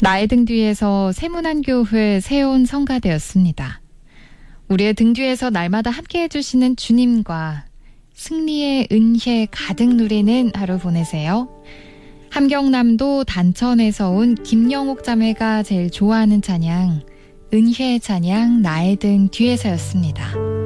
나의 등 뒤에서 세문안교회 새로운 성가되었습니다. 우리의 등 뒤에서 날마다 함께해 주시는 주님과 승리의 은혜 가득 누리는 하루 보내세요. 함경남도 단천에서 온 김영옥 자매가 제일 좋아하는 찬양, 은혜의 찬양 나의 등 뒤에서였습니다.